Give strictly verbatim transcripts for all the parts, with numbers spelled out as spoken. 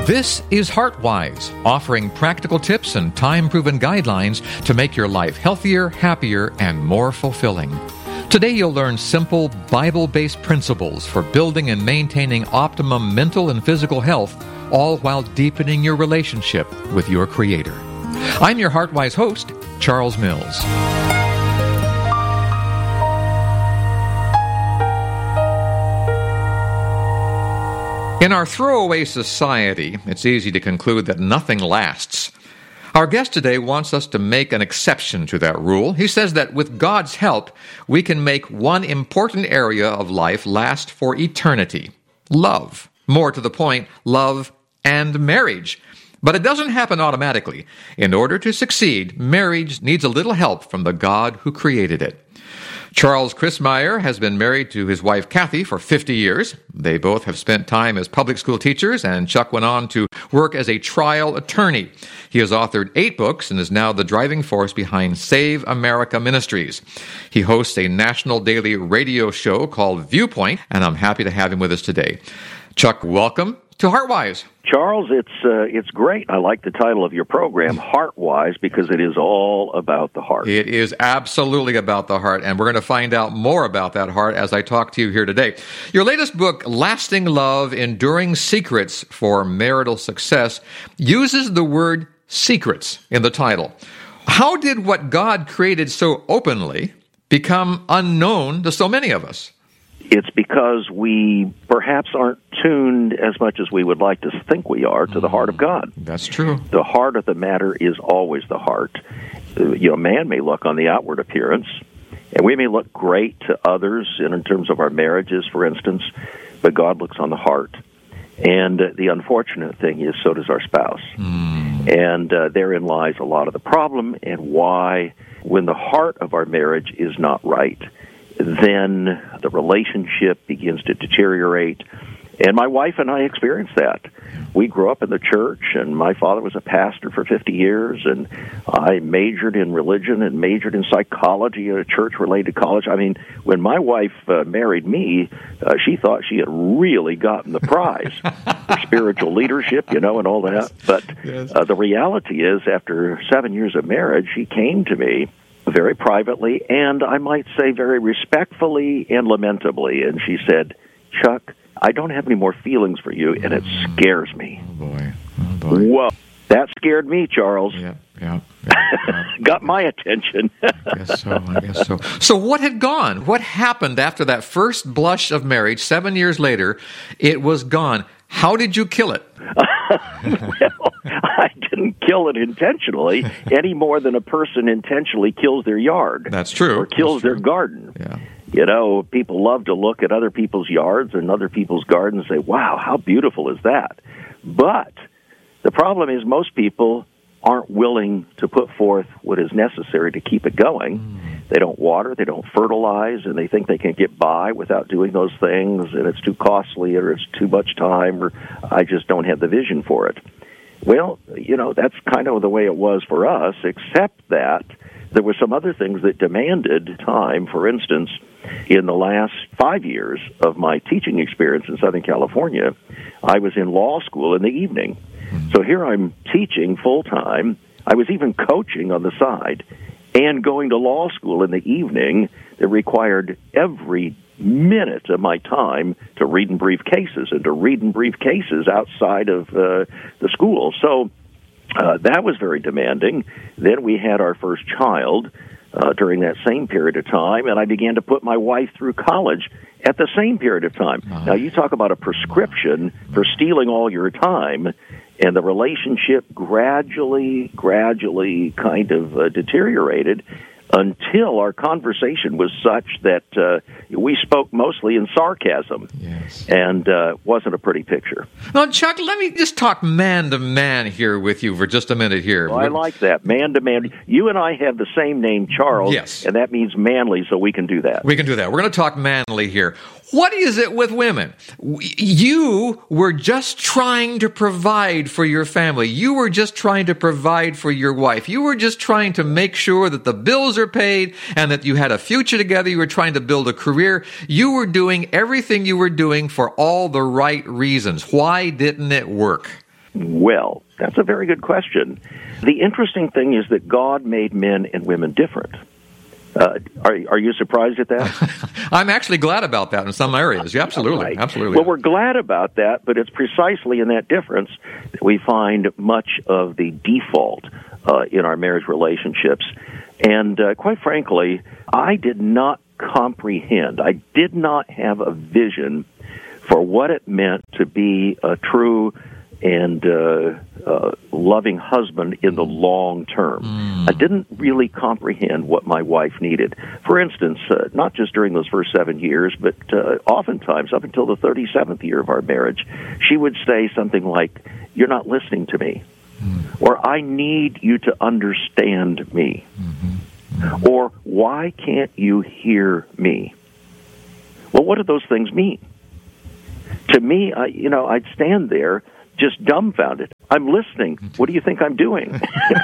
This is HeartWise, offering practical tips and time-proven guidelines to make your life healthier, happier, and more fulfilling. Today you'll learn simple, Bible-based principles for building and maintaining optimum mental and physical health, all while deepening your relationship with your Creator. I'm your HeartWise host, Charles Mills. In our throwaway society, it's easy to conclude that nothing lasts. Our guest today wants us to make an exception to that rule. He says that with God's help, we can make one important area of life last for eternity: love. More to the point, love and marriage. But it doesn't happen automatically. In order to succeed, marriage needs a little help from the God who created it. Charles Christmeyer has been married to his wife Kathy for fifty years. They both have spent time as public school teachers, and Chuck went on to work as a trial attorney. He has authored eight books and is now the driving force behind Save America Ministries. He hosts a national daily radio show called Viewpoint, and I'm happy to have him with us today. Chuck, welcome to HeartWise. Charles, it's uh, it's great. I like the title of your program, HeartWise, because it is all about the heart. It is absolutely about the heart, and we're going to find out more about that heart as I talk to you here today. Your latest book, Lasting Love, Enduring Secrets for Marital Success, uses the word secrets in the title. How did what God created so openly become unknown to so many of us? It's because we perhaps aren't tuned as much as we would like to think we are to the heart of God. That's true. The heart of the matter is always the heart. You know, man may look on the outward appearance, and we may look great to others in terms of our marriages, for instance, but God looks on the heart. And uh, the unfortunate thing is, so does our spouse. Mm. And uh, therein lies a lot of the problem, and why, when the heart of our marriage is not right, then the relationship begins to deteriorate. And my wife and I experienced that. We grew up in the church, and my father was a pastor for fifty years, and I majored in religion and majored in psychology at a church-related college. I mean, when my wife uh, married me, uh, she thought she had really gotten the prize for spiritual leadership, you know, and all that. But uh, the reality is, after seven years of marriage, she came to me very privately, and I might say very respectfully and lamentably. And she said, "Chuck, I don't have any more feelings for you, and it scares me." Oh, boy. Oh, boy. Whoa. That scared me, Charles. Yeah, yeah. yeah, yeah. Got my attention. I guess so, I guess so. So what had gone? What happened after that first blush of marriage, seven years later? It was gone. How did you kill it? Well, I didn't kill it intentionally any more than a person intentionally kills their yard. That's true. Or kills That's true. their garden. Yeah. You know, people love to look at other people's yards and other people's gardens and say, wow, how beautiful is that? But the problem is most people aren't willing to put forth what is necessary to keep it going. Mm. They don't water, they don't fertilize, and they think they can get by without doing those things, and it's too costly, or it's too much time, or I just don't have the vision for it. Well, you know, that's kind of the way it was for us, except that there were some other things that demanded time. For instance, in the last five years of my teaching experience in Southern California, I was in law school in the evening. So here I'm teaching full-time. I was even coaching on the side and going to law school in the evening that required every minute of my time to read and brief cases and to read and brief cases outside of uh, the school. So uh, that was very demanding. Then we had our first child uh, during that same period of time, and I began to put my wife through college at the same period of time. Uh-huh. Now, you talk about a prescription for stealing all your time, and the relationship gradually, gradually kind of uh, deteriorated until our conversation was such that uh, we spoke mostly in sarcasm. Yes. And uh, wasn't a pretty picture. Now, Chuck, let me just talk man-to-man here with you for just a minute here. Well, I like that, man-to-man. You and I have the same name, Charles, yes. And that means manly, so we can do that. We can do that. We're going to talk manly here. What is it with women? You were just trying to provide for your family. You were just trying to provide for your wife. You were just trying to make sure that the bills are paid and that you had a future together. You were trying to build a career. You were doing everything you were doing for all the right reasons. Why didn't it work? Well, that's a very good question. The interesting thing is that God made men and women different. Uh, are, are you surprised at that? I'm actually glad about that in some areas. Yeah, absolutely. Right. Absolutely. Well, we're glad about that, but it's precisely in that difference that we find much of the default uh, in our marriage relationships. And uh, quite frankly, I did not comprehend, I did not have a vision for what it meant to be a true and uh, uh, loving husband in the long term. Mm. I didn't really comprehend what my wife needed. For instance, uh, not just during those first seven years, but uh, oftentimes up until the thirty-seventh year of our marriage, she would say something like, "You're not listening to me," mm. or "I need you to understand me," mm-hmm. Mm-hmm. or "Why can't you hear me?" Well, what do those things mean? To me, I, you know, I'd stand there just dumbfounded. I'm listening. What do you think I'm doing?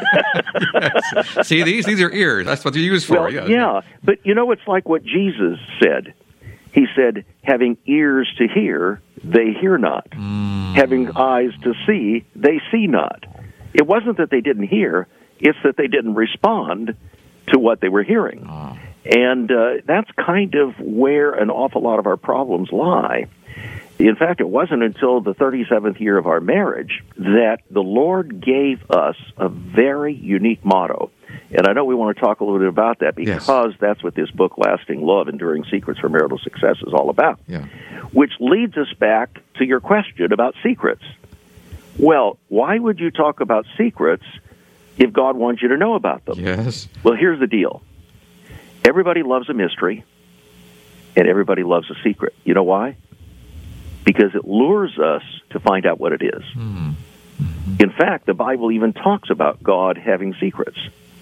Yes. See, these these are ears. That's what they're used for. Well, yeah. yeah, but you know, it's like what Jesus said. He said, having ears to hear, they hear not. Mm. Having eyes to see, they see not. It wasn't that they didn't hear, it's that they didn't respond to what they were hearing. Oh. And uh, that's kind of where an awful lot of our problems lie. In fact, it wasn't until the thirty-seventh year of our marriage that the Lord gave us a very unique motto. And I know we want to talk a little bit about that because yes. that's what this book, Lasting Love, Enduring Secrets for Marital Success, is all about. Yeah. Which leads us back to your question about secrets. Well, why would you talk about secrets if God wants you to know about them? Yes. Well, here's the deal. Everybody loves a mystery, and everybody loves a secret. You know why? Because it lures us to find out what it is. Mm-hmm. In fact, the Bible even talks about God having secrets.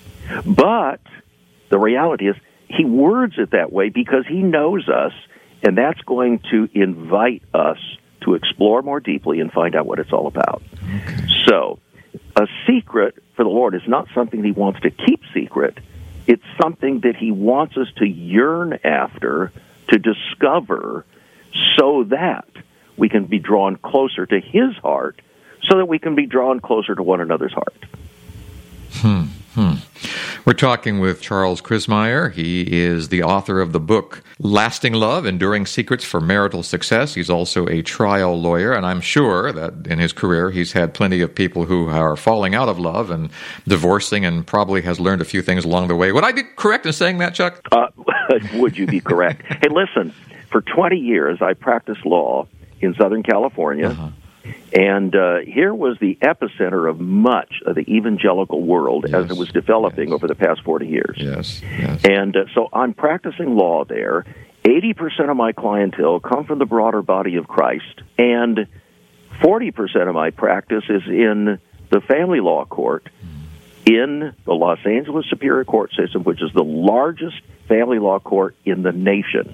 But the reality is, He words it that way because He knows us, and that's going to invite us to explore more deeply and find out what it's all about. Okay. So, a secret for the Lord is not something He wants to keep secret. It's something that He wants us to yearn after, to discover, so that we can be drawn closer to His heart, so that we can be drawn closer to one another's heart. Hmm. Hmm. We're talking with Charles Christmyer. He is the author of the book Lasting Love, Enduring Secrets for Marital Success. He's also a trial lawyer, and I'm sure that in his career he's had plenty of people who are falling out of love and divorcing, and probably has learned a few things along the way. Would I be correct in saying that, Chuck? Uh, would you be correct? Hey, listen, for twenty years I practiced law in Southern California. Uh-huh. And uh, here was the epicenter of much of the evangelical world yes. as it was developing yes. over the past forty years. Yes, yes. And uh, so I'm practicing law there. eighty percent of my clientele come from the broader body of Christ, and forty percent of my practice is in the family law court in the Los Angeles Superior Court System, which is the largest family law court in the nation.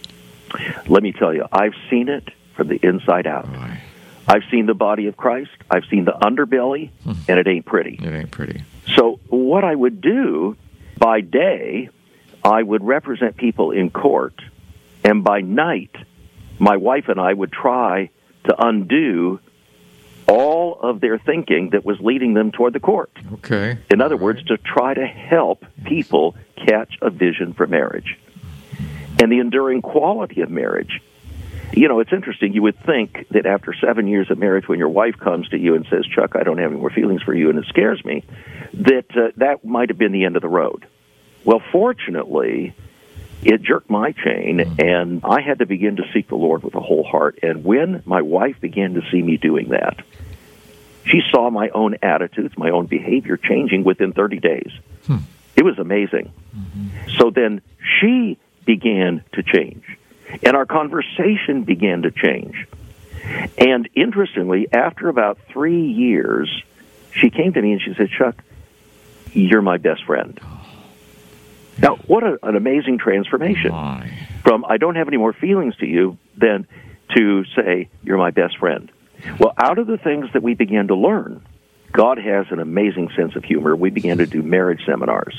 Let me tell you, I've seen it from the inside out. Right. I've seen the body of Christ. I've seen the underbelly, hmm. and it ain't pretty. It ain't pretty. So what I would do, by day, I would represent people in court, and by night, my wife and I would try to undo all of their thinking that was leading them toward the court. Okay. In other words, to try to help people catch a vision for marriage and the enduring quality of marriage. You know, it's interesting. You would think that after seven years of marriage, when your wife comes to you and says, Chuck, I don't have any more feelings for you, and it scares me, that uh, that might have been the end of the road. Well, fortunately, it jerked my chain, and I had to begin to seek the Lord with a whole heart. And when my wife began to see me doing that, she saw my own attitudes, my own behavior changing within thirty days. Hmm. It was amazing. Mm-hmm. So then she began to change. And our conversation began to change. And interestingly, after about three years, she came to me and she said, Chuck, you're my best friend. Now, what a, an amazing transformation. Oh, from I don't have any more feelings to you than to say, you're my best friend. Well, out of the things that we began to learn, God has an amazing sense of humor. We began to do marriage seminars.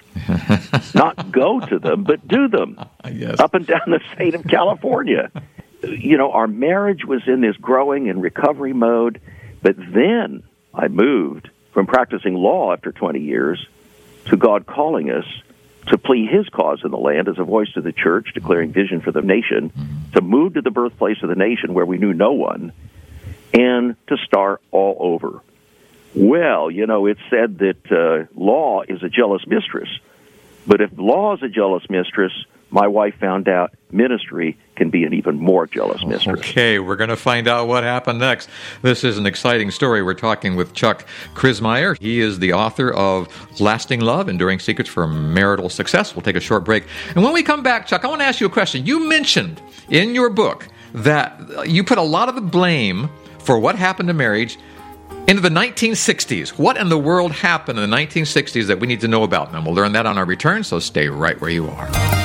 Not go to them, but do them. Yes. Up and down the state of California. You know, our marriage was in this growing and recovery mode, but then I moved from practicing law after twenty years to God calling us to plead his cause in the land as a voice to the church, declaring vision for the nation, to move to the birthplace of the nation where we knew no one, and to start all over. Well, you know, it's said that uh, law is a jealous mistress. But if law is a jealous mistress, my wife found out ministry can be an even more jealous mistress. Okay, we're going to find out what happened next. This is an exciting story. We're talking with Chuck Crismier. He is the author of Lasting Love, Enduring Secrets for Marital Success. We'll take a short break. And when we come back, Chuck, I want to ask you a question. You mentioned in your book that you put a lot of the blame for what happened to marriage into the nineteen sixties. What in the world happened in the nineteen sixties that we need to know about? And we'll learn that on our return, so stay right where you are.